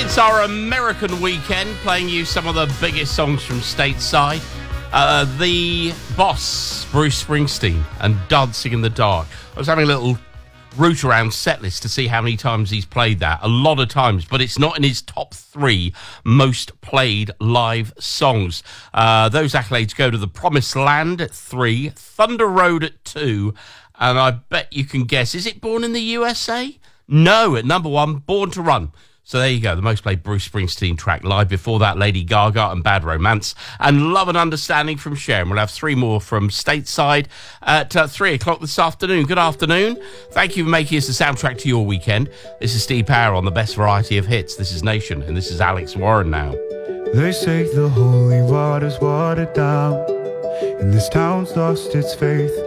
It's our American weekend, playing you some of the biggest songs from stateside. The Boss, Bruce Springsteen, and Dancing in the Dark. I was having a little route around setlist to see how many times he's played that. A lot of times, but it's not in his top 3 most played live songs. Those accolades go to The Promised Land at 3, Thunder Road at 2, and I bet you can guess, is it Born in the USA? No, at number 1, Born to Run. So there you go, the most played Bruce Springsteen track live. Before that, Lady Gaga and Bad Romance, and Love and Understanding from Cher. We'll have 3 more from stateside at 3 o'clock this afternoon. Good afternoon. Thank you for making us the soundtrack to your weekend. This is Steve Power on the best variety of hits. This is Nation, and this is Alex Warren now. They say the holy water's watered down, and this town's lost its faith.